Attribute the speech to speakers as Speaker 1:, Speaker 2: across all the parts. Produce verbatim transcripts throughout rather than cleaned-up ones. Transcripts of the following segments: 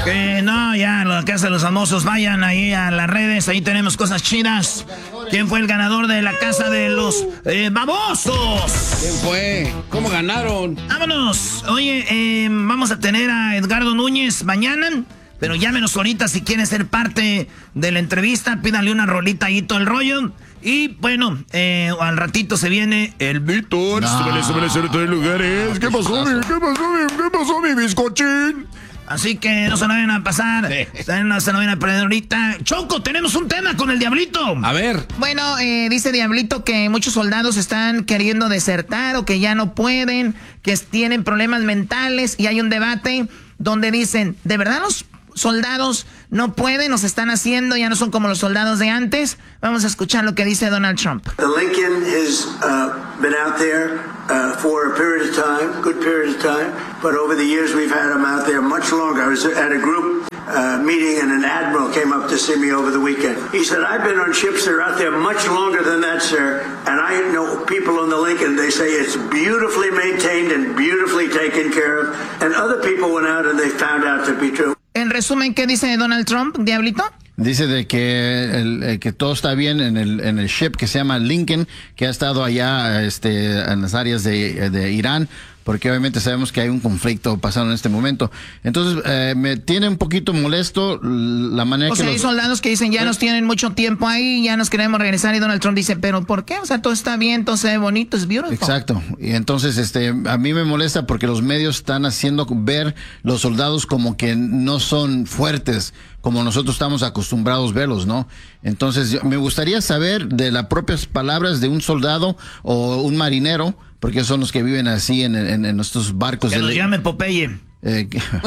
Speaker 1: Que no, ya, lo que hacen los famosos, vayan ahí a las redes, ahí tenemos cosas chidas. ¿Quién fue el ganador de la casa de los eh, babosos?
Speaker 2: ¿Quién fue? ¿Cómo ganaron?
Speaker 1: Vámonos. Oye, eh, vamos a tener a Edgardo Núñez mañana, pero llámenos ahorita si quieren ser parte de la entrevista, pídanle una rolita ahí todo el rollo. Y bueno, eh, al ratito se viene el Víctor.
Speaker 3: No.
Speaker 1: Súbele, súbele, súbele, tres lugares. ¿Qué pasó, mi? ¿Qué pasó, mi? ¿Qué pasó, mi bizcochín? Así que no se lo vayan a pasar. No se lo vayan a perder ahorita. Choco, tenemos un tema con el Diablito.
Speaker 2: A ver.
Speaker 4: Bueno, eh, dice Diablito que muchos soldados están queriendo desertar o que ya no pueden, que tienen problemas mentales y hay un debate donde dicen, ¿de verdad los soldados no pueden, nos están haciendo, ya no son como los soldados de antes? Vamos a escuchar lo que dice Donald Trump.
Speaker 5: The Lincoln has uh, been out there uh, for a period of time, good period of time, but over the years we've had them out there much longer. I was at a group uh, meeting and an admiral came up to see me over the weekend. He said, I've been on ships that are out there much longer than that, sir, and I know people on the Lincoln, they say it's beautifully maintained and beautifully taken care of, and other people went out and they found out to be true.
Speaker 4: En resumen, ¿qué dice Donald Trump, Diablito?
Speaker 3: Dice de que el, el, que todo está bien en el en el ship que se llama Lincoln, que ha estado allá este en las áreas de, de Irán, porque obviamente sabemos que hay un conflicto pasando en este momento. Entonces, eh, me tiene un poquito molesto la manera
Speaker 4: o
Speaker 3: que
Speaker 4: sea,
Speaker 3: los...
Speaker 4: hay soldados que dicen, ya nos tienen mucho tiempo ahí, ya nos queremos regresar, y Donald Trump dice, ¿pero por qué? O sea, todo está bien, todo se ve bonito, es beautiful.
Speaker 3: Exacto. Y entonces, este, a mí me molesta porque los medios están haciendo ver los soldados como que no son fuertes, como nosotros estamos acostumbrados a verlos, ¿no? Entonces, yo, me gustaría saber de las propias palabras de un soldado o un marinero, porque son los que viven así en, en, en estos barcos.
Speaker 1: Que
Speaker 3: de
Speaker 1: nos
Speaker 3: le...
Speaker 1: llame Popeye.
Speaker 3: Eh,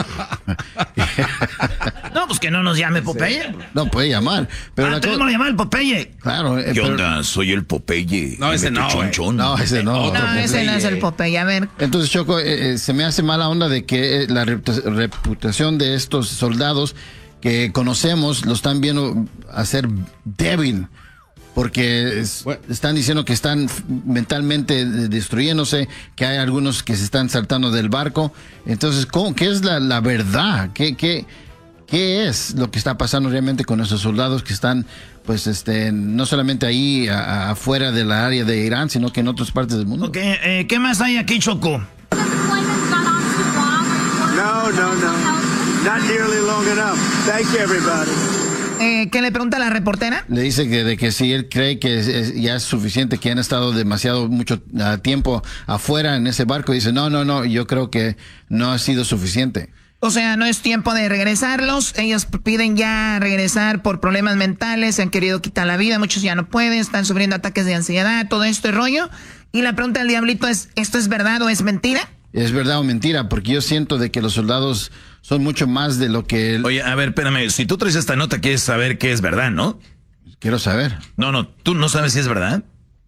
Speaker 1: no, pues que no nos llame Popeye.
Speaker 3: No, puede llamar. Pero
Speaker 1: ah,
Speaker 3: la
Speaker 1: tenemos
Speaker 3: co...
Speaker 1: que llamar al Popeye.
Speaker 3: Claro. Eh,
Speaker 1: ¿Qué
Speaker 3: pero...
Speaker 1: onda? Soy el Popeye.
Speaker 2: No, ese no,
Speaker 1: chon, chon.
Speaker 3: No, ese no.
Speaker 4: No, ese no es el Popeye, a ver.
Speaker 3: Entonces, Choco, eh, eh, se me hace mala onda de que eh, la reputación de estos soldados que conocemos lo están viendo hacer débil. Porque es, bueno. están diciendo que están mentalmente destruyéndose, que hay algunos que se están saltando del barco. Entonces, ¿cómo, ¿qué es la, la verdad? ¿Qué, qué, ¿Qué es lo que está pasando realmente con esos soldados que están, pues, este, no solamente ahí a, a, afuera de la área de Irán, sino que en otras partes del mundo?
Speaker 1: Okay, eh, ¿qué más hay aquí, Choco?
Speaker 5: No, no, no. Not nearly long enough. Thank you, everybody.
Speaker 4: Eh, ¿Qué le pregunta a la reportera?
Speaker 3: Le dice que de que si él cree que es, es, ya es suficiente, que han estado demasiado mucho uh, tiempo afuera en ese barco. Dice, no, no, no, yo creo que no ha sido suficiente.
Speaker 4: O sea, no es tiempo de regresarlos. Ellos piden ya regresar por problemas mentales, se han querido quitar la vida, muchos ya no pueden, están sufriendo ataques de ansiedad, todo este rollo. Y la pregunta del Diablito es, ¿esto es verdad o es mentira?
Speaker 3: Es verdad o mentira, porque yo siento de que los soldados son mucho más de lo que... Él...
Speaker 1: Oye, a ver, espérame, si tú traes esta nota, quieres saber qué es verdad, ¿no?
Speaker 3: Quiero saber.
Speaker 1: No, no, ¿tú no sabes si es verdad?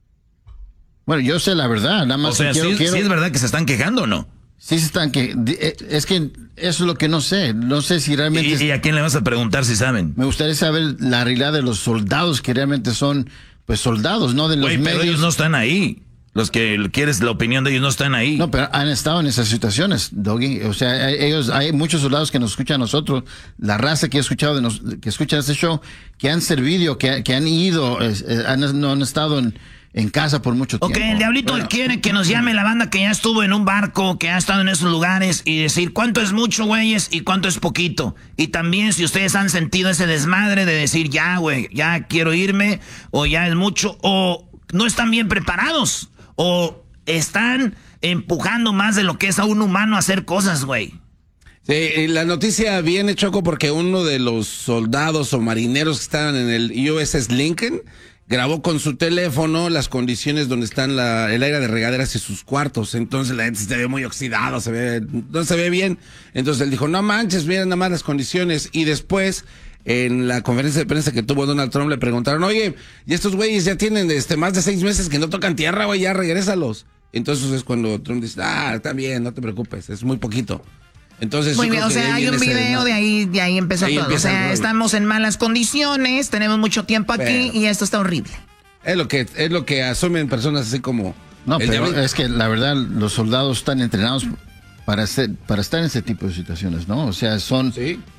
Speaker 3: Bueno, yo sé la verdad, nada más
Speaker 1: o sea,
Speaker 3: que quiero,
Speaker 1: ¿sí,
Speaker 3: quiero...
Speaker 1: ¿sí es verdad que se están quejando o no?
Speaker 3: Sí se están que... Es que eso es lo que no sé, no sé si realmente...
Speaker 1: ¿Y, ¿Y a quién le vas a preguntar si saben?
Speaker 3: Me gustaría saber la realidad de los soldados que realmente son, pues, soldados, no de los
Speaker 1: Güey,
Speaker 3: medios.
Speaker 1: pero ellos no están ahí. Los que quieres la opinión de ellos no están ahí.
Speaker 3: No, pero han estado en esas situaciones, Doggy. O sea, ellos, hay muchos soldados que nos escuchan a nosotros, la raza que he escuchado, de nos, que escuchan este show, que han servido, que, que han ido, eh, han, no han estado en, en casa por mucho tiempo.
Speaker 1: Ok, el Diablito bueno. quiere que nos llame la banda que ya estuvo en un barco, que ha estado en esos lugares y decir cuánto es mucho, güeyes, y cuánto es poquito. Y también si ustedes han sentido ese desmadre de decir, ya, güey, ya quiero irme, o ya es mucho, o no están bien preparados. O están empujando más de lo que es a un humano a hacer cosas, güey.
Speaker 2: Sí, la noticia viene, Choco, porque uno de los soldados o marineros que estaban en el U S S Lincoln grabó con su teléfono las condiciones donde están la, el aire de regaderas y sus cuartos. Entonces la gente se ve muy oxidado, se ve, no se ve bien. Entonces él dijo, no manches, miren nada más las condiciones. Y después... en la conferencia de prensa que tuvo Donald Trump le preguntaron, oye, y estos güeyes ya tienen este más de seis meses que no tocan tierra, güey, ya regrésalos. Entonces es cuando Trump dice, ah, está bien, no te preocupes, es muy poquito. Entonces,
Speaker 4: muy bien, o sea, hay un video de ahí, de ahí empezó
Speaker 2: ahí
Speaker 4: todo. O sea, estamos en malas condiciones, tenemos mucho tiempo aquí pero, y esto está horrible.
Speaker 2: Es lo que, es lo que asumen personas así como...
Speaker 3: No, pero diablito. Es que la verdad, los soldados están entrenados para, hacer, para estar en ese tipo de situaciones, ¿no? O sea, son...
Speaker 2: Sí.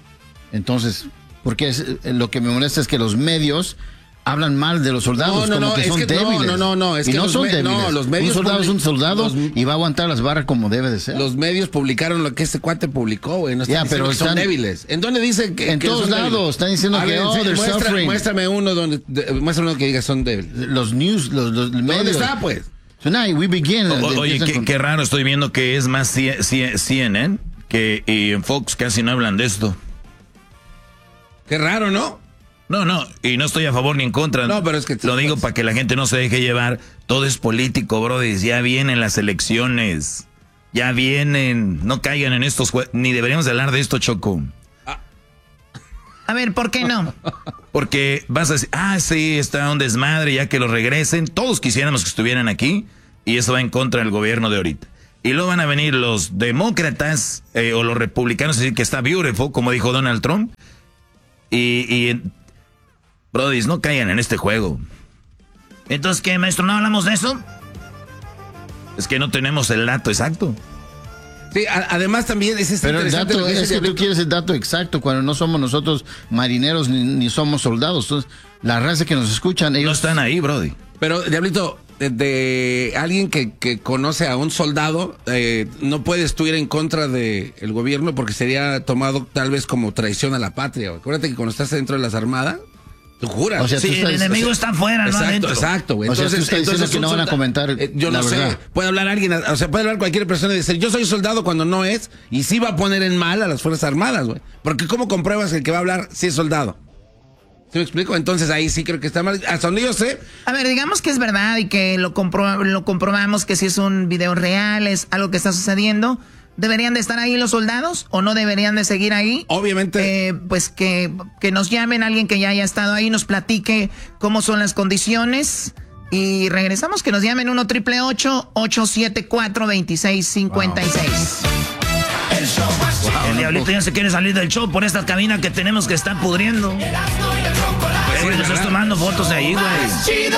Speaker 3: Entonces, porque es, lo que me molesta es que los medios hablan mal de los soldados,
Speaker 2: no, no,
Speaker 3: como
Speaker 2: no,
Speaker 3: que
Speaker 2: es
Speaker 3: son
Speaker 2: que,
Speaker 3: débiles.
Speaker 2: No, no, no, es
Speaker 3: y
Speaker 2: que
Speaker 3: no
Speaker 2: los
Speaker 3: son
Speaker 2: me,
Speaker 3: débiles.
Speaker 2: No, los medios
Speaker 3: un soldado es un soldado
Speaker 2: los,
Speaker 3: y va a aguantar las barras como debe de ser.
Speaker 2: Los medios publicaron lo que este cuate publicó, güey. No están
Speaker 3: ya, pero
Speaker 2: que
Speaker 3: están,
Speaker 2: son débiles. ¿En dónde dice que
Speaker 3: En
Speaker 2: que
Speaker 3: todos
Speaker 2: son
Speaker 3: lados
Speaker 2: débiles?
Speaker 3: están diciendo
Speaker 2: A
Speaker 3: que
Speaker 2: ver,
Speaker 3: oh,
Speaker 2: sí,
Speaker 3: they're
Speaker 2: muestra,
Speaker 3: suffering.
Speaker 2: Muéstrame uno donde, de, muéstrame uno que diga son débiles.
Speaker 3: Los news, los, los medios.
Speaker 2: ¿Dónde está, pues?
Speaker 3: Tonight we begin.
Speaker 1: O, oye, qué, con... qué raro, estoy viendo que es más C N N que y en Fox casi no hablan de esto.
Speaker 2: Qué raro, ¿no?
Speaker 1: No, no, y no estoy a favor ni en contra.
Speaker 2: No, pero es que...
Speaker 1: Lo digo para que la gente no se deje llevar. Todo es político, brody. Ya vienen las elecciones. Ya vienen. No caigan en estos juegos. Ni deberíamos hablar de esto, Choco.
Speaker 4: Ah. A ver, ¿por qué no?
Speaker 1: Porque vas a decir, ah, sí, está un desmadre, ya que lo regresen. Todos quisiéramos que estuvieran aquí. Y eso va en contra del gobierno de ahorita. Y luego van a venir los demócratas eh, o los republicanos a decir que está beautiful, como dijo Donald Trump. Y... y Brody, no caigan en este juego.
Speaker 4: Entonces, ¿qué, maestro? ¿No hablamos de eso?
Speaker 1: Es que no tenemos el dato exacto.
Speaker 2: Sí, a, además también es este
Speaker 3: Pero el dato que es que tú quieres el dato exacto cuando no somos nosotros marineros ni, ni somos soldados. Entonces, la raza que nos escuchan, ellos...
Speaker 1: No están ahí, Brody.
Speaker 2: Pero, Diablito, de, de alguien que, que conoce a un soldado, eh, no puedes tú ir en contra del de gobierno porque sería tomado tal vez como traición a la patria. Acuérdate que cuando estás dentro de las armadas... Tú juras.
Speaker 4: O sea, sí, el enemigo o sea, está afuera, no
Speaker 2: exacto,
Speaker 4: adentro.
Speaker 2: Exacto, güey.
Speaker 3: Entonces, o sea, tú estás diciendo que no van a comentar
Speaker 2: eh, Yo
Speaker 3: la
Speaker 2: no
Speaker 3: verdad.
Speaker 2: sé. Puede hablar alguien, o sea, puede hablar cualquier persona y decir, yo soy soldado cuando no es, y sí va a poner en mal a las Fuerzas Armadas, güey. Porque ¿cómo compruebas que el que va a hablar sí es soldado? ¿Sí me explico? Entonces ahí sí creo que está mal. Hasta donde yo sé.
Speaker 4: A ver, digamos que es verdad y que lo, compro lo comprobamos que si es un video real, es algo que está sucediendo. ¿Deberían de estar ahí los soldados o no deberían de seguir ahí?
Speaker 2: Obviamente.
Speaker 4: Eh, pues que, que nos llamen alguien que ya haya estado ahí, nos platique cómo son las condiciones. Y regresamos, que nos llamen uno triple ocho, ocho siete cuatro, dos seis cinco seis.
Speaker 1: Wow. El show más chido. Wow, el diablito ya se quiere salir del show por esta cabina que tenemos que estar pudriendo. Pues sí, les estoy tomando fotos de ahí, güey.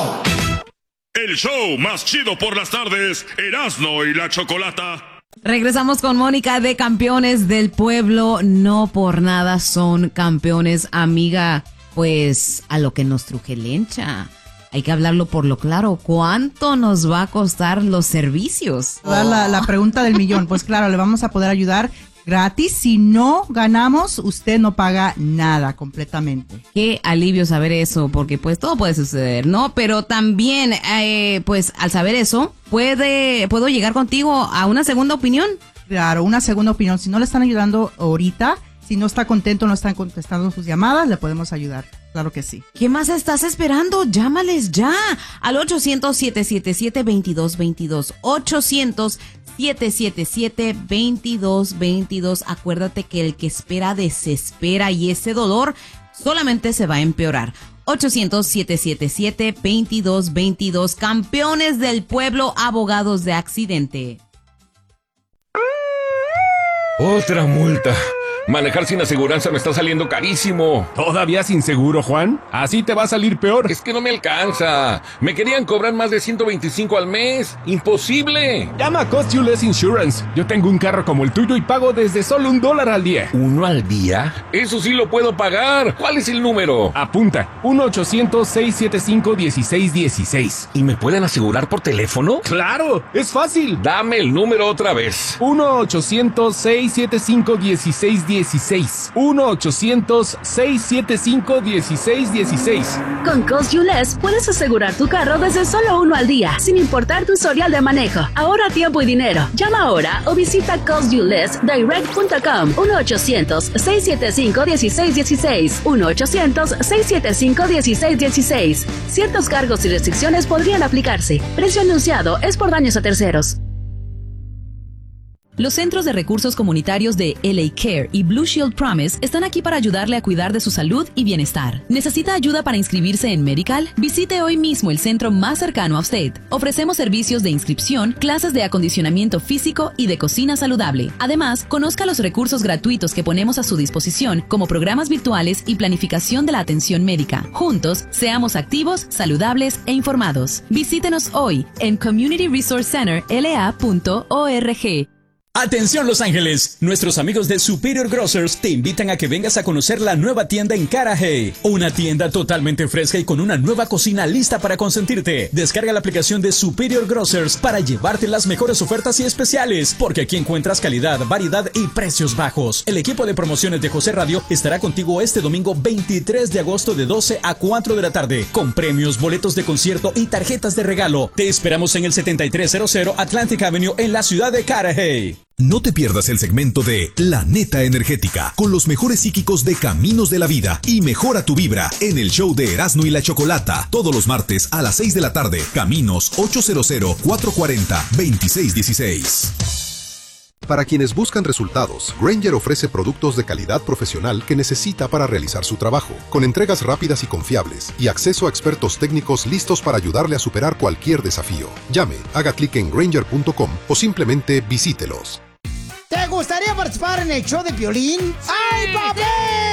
Speaker 6: El show más chido por las tardes, Erasmo y la Chocolata.
Speaker 7: Regresamos con Mónica de Campeones del Pueblo. No por nada son campeones, amiga. Pues a lo que nos truje Lencha. Hay que hablarlo por lo claro. ¿Cuánto nos va a costar los servicios?
Speaker 8: La, la pregunta del millón. Pues claro, le vamos a poder ayudar gratis. Si no ganamos, usted no paga nada completamente.
Speaker 7: Qué alivio saber eso, porque pues todo puede suceder, ¿no? Pero también, eh, pues al saber eso, puede, ¿puedo llegar contigo a una segunda opinión?
Speaker 8: Claro, una segunda opinión. Si no le están ayudando ahorita, si no está contento, no están contestando sus llamadas, le podemos ayudar. Claro que sí.
Speaker 7: ¿Qué más estás esperando? Llámales ya al ochocientos, siete siete siete, veintidós veintidós. ochocientos, siete siete siete, veintidós veintidós. Acuérdate que el que espera desespera y ese dolor solamente se va a empeorar. ochocientos, siete siete siete, veintidós veintidós. Campeones del Pueblo, abogados de accidente.
Speaker 9: Otra multa. Manejar sin aseguranza me está saliendo carísimo.
Speaker 10: ¿Todavía sin seguro, Juan? Así te va a salir peor.
Speaker 9: Es que no me alcanza. Me querían cobrar más de ciento veinticinco al mes. ¡Imposible!
Speaker 10: Llama a Cost You Less Insurance. Yo tengo un carro como el tuyo y pago desde solo un dólar al día.
Speaker 9: ¿Uno al día? Eso sí lo puedo pagar. ¿Cuál es el número?
Speaker 10: Apunta. uno ochocientos, seiscientos setenta y cinco, dieciséis dieciséis.
Speaker 9: ¿Y me pueden asegurar por teléfono?
Speaker 10: ¡Claro! ¡Es fácil!
Speaker 9: Dame el número otra vez.
Speaker 10: uno ochocientos, seiscientos setenta y cinco, dieciséis dieciséis. uno ochocientos, seiscientos setenta y cinco, dieciséis dieciséis.
Speaker 11: Con Cost You Less puedes asegurar tu carro desde solo uno al día, sin importar tu historial de manejo. Ahorra tiempo y dinero. Llama ahora o visita cost you less direct punto com. uno ochocientos, seiscientos setenta y cinco, dieciséis dieciséis. uno ochocientos, seiscientos setenta y cinco, dieciséis dieciséis. Ciertos cargos y restricciones podrían aplicarse. Precio anunciado es por daños a terceros.
Speaker 12: Los Centros de Recursos Comunitarios de L A Care y Blue Shield Promise están aquí para ayudarle a cuidar de su salud y bienestar. ¿Necesita ayuda para inscribirse en Medical? Visite hoy mismo el centro más cercano a usted. Ofrecemos servicios de inscripción, clases de acondicionamiento físico y de cocina saludable. Además, conozca los recursos gratuitos que ponemos a su disposición, como programas virtuales y planificación de la atención médica. Juntos, seamos activos, saludables e informados. Visítenos hoy en community resource center l a punto org.
Speaker 13: Atención Los Ángeles, nuestros amigos de Superior Grocers te invitan a que vengas a conocer la nueva tienda en Carajay, una tienda totalmente fresca y con una nueva cocina lista para consentirte. Descarga la aplicación de Superior Grocers para llevarte las mejores ofertas y especiales, porque aquí encuentras calidad, variedad y precios bajos. El equipo de promociones de José Radio estará contigo este domingo veintitrés de agosto de doce a cuatro de la tarde, con premios, boletos de concierto y tarjetas de regalo. Te esperamos en el setenta y tres cero cero Atlantic Avenue en la ciudad de Carajay.
Speaker 14: No te pierdas el segmento de La Neta Energética con los mejores psíquicos de Caminos de la Vida y Mejora tu Vibra en el show de Erasmo y la Chocolata todos los martes a las seis de la tarde. Caminos ocho cero cero, cuatro cuatro cero, dos seis uno seis.
Speaker 15: Para quienes buscan resultados, Grainger ofrece productos de calidad profesional que necesita para realizar su trabajo, con entregas rápidas y confiables y acceso a expertos técnicos listos para ayudarle a superar cualquier desafío. Llame, haga clic en Grainger punto com o simplemente visítelos.
Speaker 16: ¿Te gustaría participar en el show de Piolín?
Speaker 4: ¡Sí! ¡Ay, papel!